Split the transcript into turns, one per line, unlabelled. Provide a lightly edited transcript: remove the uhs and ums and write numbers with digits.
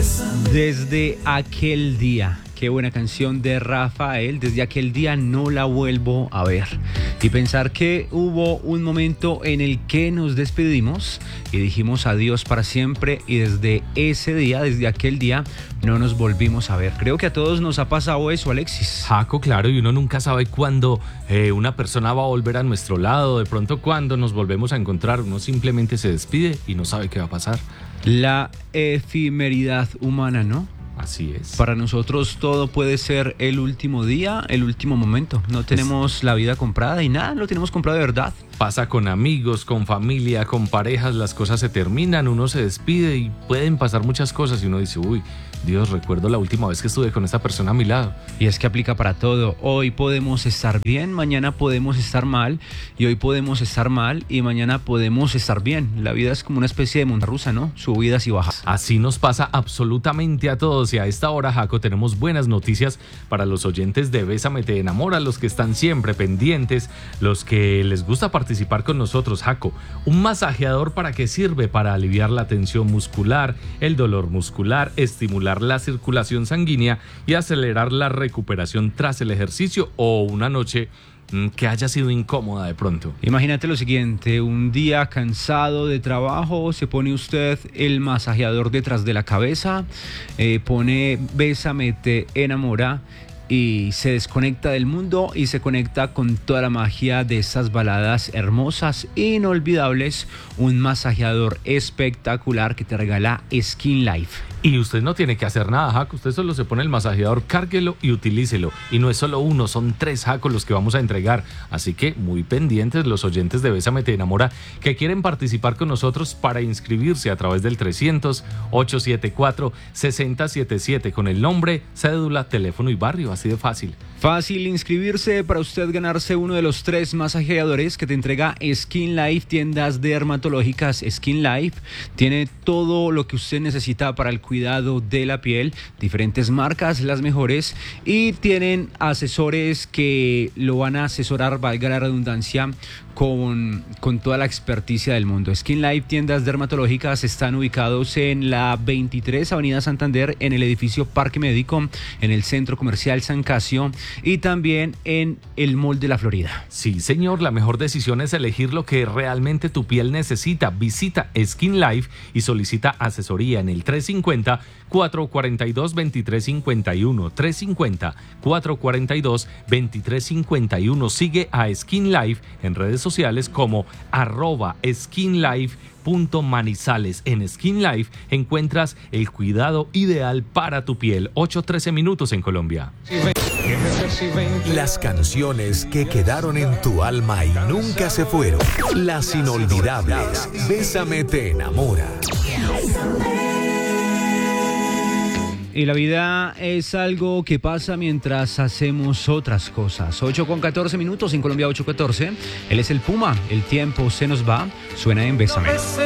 Desde aquel día, qué buena canción de Rafael, desde aquel día no la vuelvo a ver. Y pensar que hubo un momento en el que nos despedimos y dijimos adiós para siempre y desde ese día, desde aquel día, no nos volvimos a ver. Creo que a todos nos ha pasado eso, Alexis.
Jaco, claro, y uno nunca sabe cuándo una persona va a volver a nuestro lado, de pronto cuando nos volvemos a encontrar, uno simplemente se despide y no sabe qué va a pasar.
La efemeridad humana, ¿no?
Así es.
Para nosotros todo puede ser el último día, el último momento. No tenemos la vida comprada y nada, lo tenemos comprado de verdad.
Pasa con amigos, con familia, con parejas, las cosas se terminan, uno se despide y pueden pasar muchas cosas y uno dice, uy, Dios, recuerdo la última vez que estuve con esta persona a mi lado.
Y es que aplica para todo. Hoy podemos estar bien, mañana podemos estar mal, y hoy podemos estar mal y mañana podemos estar bien. La vida es como una especie de montaña rusa, ¿no? Subidas y bajas.
Así nos pasa absolutamente a todos y a esta hora, Jaco, tenemos buenas noticias para los oyentes de Bésame Te Enamora, los que están siempre pendientes, los que les gusta participar con nosotros. Jaco, ¿un masajeador para qué sirve? Para aliviar la tensión muscular, el dolor muscular, estimular la circulación sanguínea y acelerar la recuperación tras el ejercicio o una noche que haya sido incómoda de pronto.
Imagínate lo siguiente, un día cansado de trabajo, se pone usted el masajeador detrás de la cabeza, pone Bésame Te Enamora y se desconecta del mundo y se conecta con toda la magia de esas baladas hermosas, inolvidables, un masajeador espectacular que te regala Skin Life.
Y usted no tiene que hacer nada, Jaco, usted solo se pone el masajeador, cárguelo y utilícelo. Y no es solo uno, son 3, Jaco, los que vamos a entregar. Así que muy pendientes los oyentes de Bésame Te Enamora que quieren participar con nosotros para inscribirse a través del 300-874-6077 con el nombre, cédula, teléfono y barrio, así de fácil.
Fácil inscribirse para usted ganarse uno de los 3 masajeadores que te entrega Skin Life, tiendas dermatológicas. Skin Life tiene todo lo que usted necesita para el cuidado de la piel, diferentes marcas, las mejores, y tienen asesores que lo van a asesorar, valga la redundancia, con toda la experticia del mundo. Skin Life, tiendas dermatológicas, están ubicados en la 23 Avenida Santander, en el edificio Parque Médico, en el Centro Comercial San Casio y también en el Mall de la Florida.
Sí, señor, la mejor decisión es elegir lo que realmente tu piel necesita. Visita Skin Life y solicita asesoría en el 350-442-2351. 350-442-2351. Sigue a Skin Life en redes sociales como @skinlife.manizales. En Skin Life encuentras el cuidado ideal para tu piel. 8:13 minutos en Colombia.
Las canciones que quedaron en tu alma y nunca se fueron. Las inolvidables. Bésame Te Enamora.
Y la vida es algo que pasa mientras hacemos otras cosas. 8:14 minutos en Colombia, 8:14. Él es el Puma. El tiempo se nos va. Suena en Bésame.